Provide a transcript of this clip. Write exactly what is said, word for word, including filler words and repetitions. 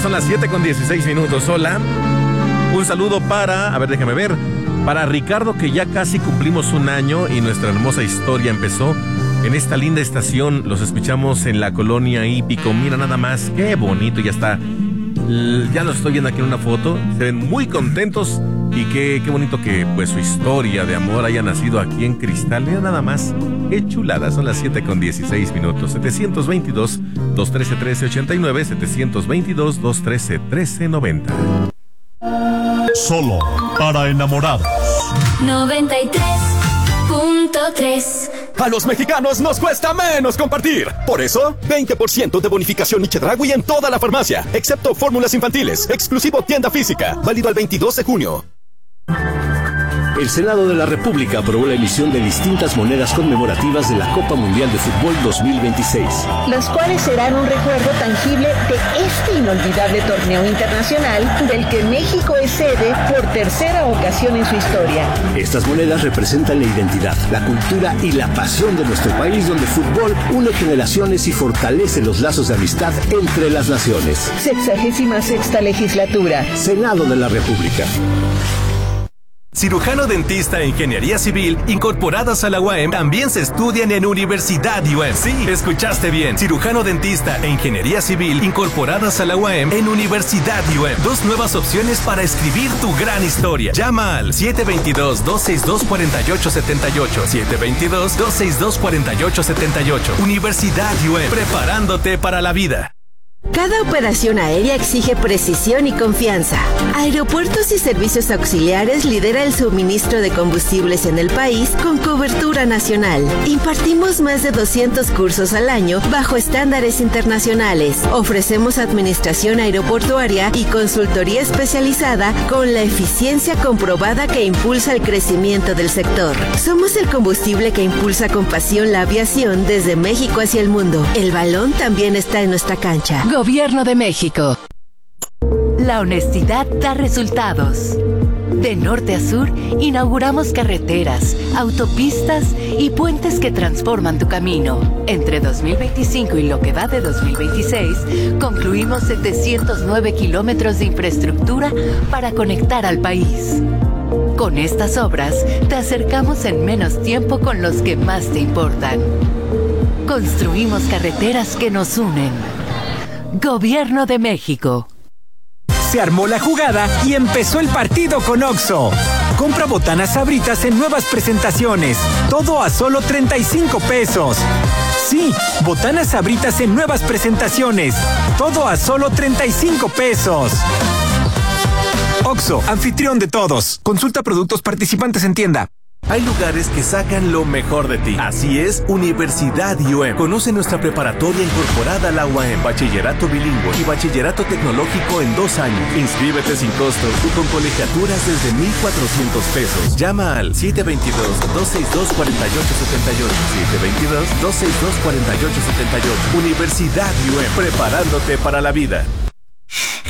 son las siete con dieciséis minutos. Hola. Un saludo para, a ver, déjame ver, para Ricardo, que ya casi cumplimos un año y nuestra hermosa historia empezó en esta linda estación. Los escuchamos en la colonia Hípico. Mira nada más, qué bonito, ya está. Ya los estoy viendo aquí en una foto. Se ven muy contentos y qué, qué bonito que pues su historia de amor haya nacido aquí en Cristal. Mira nada más, qué chulada. Son las siete con dieciséis minutos. setecientos veintidós, doscientos trece, trece ochenta y nueve, setecientos veintidós, doscientos trece, trece noventa. Solo para enamorados. noventa y tres punto tres. A los mexicanos nos cuesta menos compartir. Por eso, veinte por ciento de bonificación Chedraui en toda la farmacia, excepto fórmulas infantiles, exclusivo tienda física, válido al veintidós de junio. El Senado de la República aprobó la emisión de distintas monedas conmemorativas de la Copa Mundial de Fútbol dos mil veintiséis. Las cuales serán un recuerdo tangible de este inolvidable torneo internacional del que México es sede por tercera ocasión en su historia. Estas monedas representan la identidad, la cultura y la pasión de nuestro país, donde el fútbol une generaciones y fortalece los lazos de amistad entre las naciones. Sexagésima sexta legislatura. Senado de la República. Cirujano dentista e ingeniería civil incorporadas a la U A M también se estudian en Universidad U A M. Sí, escuchaste bien. Cirujano dentista e ingeniería civil incorporadas a la U A M en Universidad U A M. Dos nuevas opciones para escribir tu gran historia. Llama al siete veintidós, doscientos sesenta y dos, cuarenta y ocho setenta y ocho. siete veintidós, doscientos sesenta y dos, cuarenta y ocho setenta y ocho. Universidad U A M, preparándote para la vida. Cada operación aérea exige precisión y confianza. Aeropuertos y Servicios Auxiliares lidera el suministro de combustibles en el país con cobertura nacional. Impartimos más de doscientos cursos al año bajo estándares internacionales. Ofrecemos administración aeroportuaria y consultoría especializada con la eficiencia comprobada que impulsa el crecimiento del sector. Somos el combustible que impulsa con pasión la aviación desde México hacia el mundo. El balón también está en nuestra cancha. Gobierno de México. La honestidad da resultados. De norte a sur, inauguramos carreteras, autopistas y puentes que transforman tu camino. Entre dos mil veinticinco y lo que va de dos mil veintiséis, concluimos setecientos nueve kilómetros de infraestructura para conectar al país. Con estas obras, te acercamos en menos tiempo con los que más te importan. Construimos carreteras que nos unen. Gobierno de México. Se armó la jugada y empezó el partido con Oxxo. Compra botanas Sabritas en nuevas presentaciones. Todo a solo treinta y cinco pesos. Sí, botanas Sabritas en nuevas presentaciones. Todo a solo treinta y cinco pesos. Oxxo, anfitrión de todos. Consulta productos participantes en tienda. Hay lugares que sacan lo mejor de ti. Así es, Universidad U A M. Conoce nuestra preparatoria incorporada a la U A M, bachillerato bilingüe y bachillerato tecnológico en dos años. Inscríbete sin costo y con colegiaturas desde mil cuatrocientos pesos. Llama al siete veintidós, doscientos sesenta y dos, cuarenta y ocho setenta y ocho. siete veintidós, doscientos sesenta y dos, cuarenta y ocho setenta y ocho. Universidad U A M, preparándote para la vida.